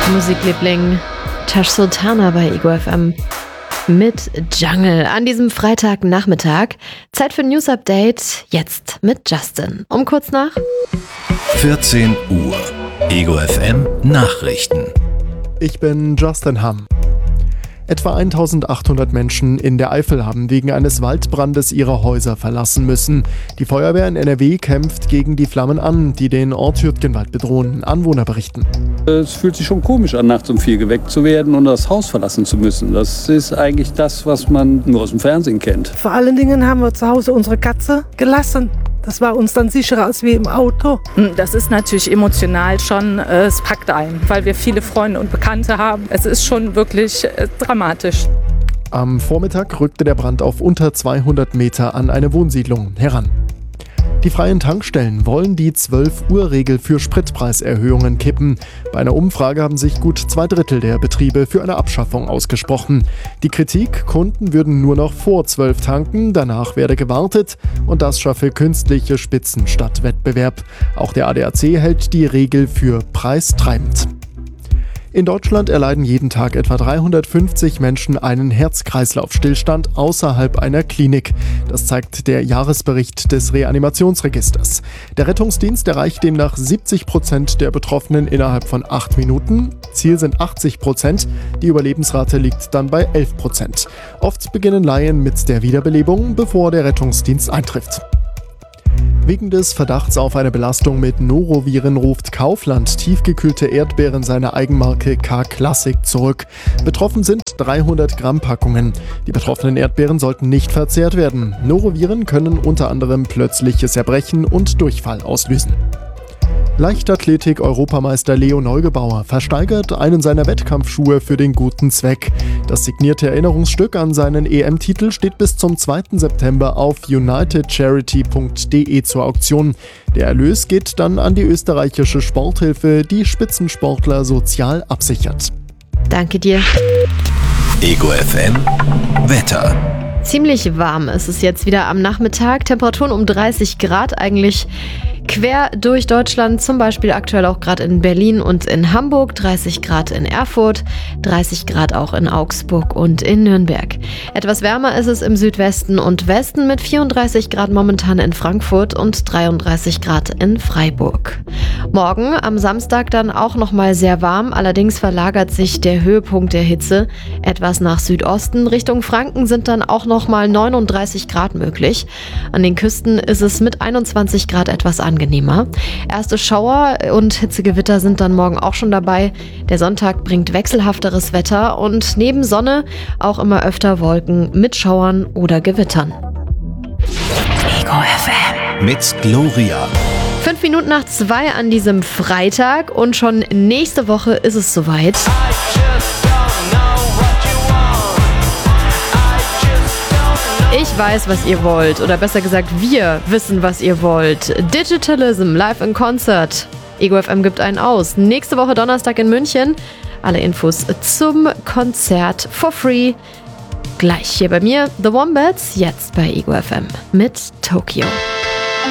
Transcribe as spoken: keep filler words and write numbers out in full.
Musikliebling Tash Sultana bei Ego F M mit Jungle an diesem Freitagnachmittag. Zeit für News Update, jetzt mit Justin. Um kurz nach vierzehn Uhr. Ego F M Nachrichten. Ich bin Justin Hamm. Etwa eintausendachthundert Menschen in der Eifel haben wegen eines Waldbrandes ihre Häuser verlassen müssen. Die Feuerwehr in N R W kämpft gegen die Flammen an, die den Ort Hürtgenwald bedrohen. Anwohner berichten. Es fühlt sich schon komisch an, nachts um vier geweckt zu werden und das Haus verlassen zu müssen. Das ist eigentlich das, was man nur aus dem Fernsehen kennt. Vor allen Dingen haben wir zu Hause unsere Katze gelassen. Das war uns dann sicherer als wie im Auto. Das ist natürlich emotional schon, äh, es packt ein, weil wir viele Freunde und Bekannte haben. Es ist schon wirklich äh, dramatisch. Am Vormittag rückte der Brand auf unter zweihundert Meter an eine Wohnsiedlung heran. Die freien Tankstellen wollen die zwölf Uhr Regel für Spritpreiserhöhungen kippen. Bei einer Umfrage haben sich gut zwei Drittel der Betriebe für eine Abschaffung ausgesprochen. Die Kritik, Kunden würden nur noch vor zwölf tanken, danach werde gewartet und das schaffe künstliche Spitzen statt Wettbewerb. Auch der A D A C hält die Regel für preistreibend. In Deutschland erleiden jeden Tag etwa dreihundertfünfzig Menschen einen Herz-Kreislauf-Stillstand außerhalb einer Klinik. Das zeigt der Jahresbericht des Reanimationsregisters. Der Rettungsdienst erreicht demnach siebzig Prozent der Betroffenen innerhalb von acht Minuten. Ziel sind achtzig Prozent. Die Überlebensrate liegt dann bei elf Prozent. Oft beginnen Laien mit der Wiederbelebung, bevor der Rettungsdienst eintrifft. Wegen des Verdachts auf eine Belastung mit Noroviren ruft Kaufland tiefgekühlte Erdbeeren seiner Eigenmarke K-Classic zurück. Betroffen sind dreihundert Gramm Packungen. Die betroffenen Erdbeeren sollten nicht verzehrt werden. Noroviren können unter anderem plötzliches Erbrechen und Durchfall auslösen. Leichtathletik-Europameister Leo Neugebauer versteigert einen seiner Wettkampfschuhe für den guten Zweck. Das signierte Erinnerungsstück an seinen E M-Titel steht bis zum zweiten September auf united charity punkt de zur Auktion. Der Erlös geht dann an die österreichische Sporthilfe, die Spitzensportler sozial absichert. Danke dir. Ego F M Wetter. Ziemlich warm ist es jetzt wieder am Nachmittag. Temperaturen um dreißig Grad eigentlich quer durch Deutschland, zum Beispiel aktuell auch gerade in Berlin und in Hamburg, dreißig Grad in Erfurt, dreißig Grad auch in Augsburg und in Nürnberg. Etwas wärmer ist es im Südwesten und Westen mit vierunddreißig Grad momentan in Frankfurt und dreiunddreißig Grad in Freiburg. Morgen am Samstag dann auch nochmal sehr warm, allerdings verlagert sich der Höhepunkt der Hitze etwas nach Südosten. Richtung Franken sind dann auch nochmal neununddreißig Grad möglich. An den Küsten ist es mit einundzwanzig Grad etwas angenehmer. Erste Schauer und Hitzegewitter sind dann morgen auch schon dabei. Der Sonntag bringt wechselhafteres Wetter und neben Sonne auch immer öfter Wolken mit Schauern oder Gewittern. Ego F M mit Gloria. Fünf Minuten nach zwei an diesem Freitag und schon nächste Woche ist es soweit. Ich weiß, was ihr wollt, oder besser gesagt, wir wissen, was ihr wollt. Digitalism live in Concert. Ego F M gibt einen aus. Nächste Woche Donnerstag in München. Alle Infos zum Konzert for free. Gleich hier bei mir, The Wombats, jetzt bei Ego F M mit Tokyo.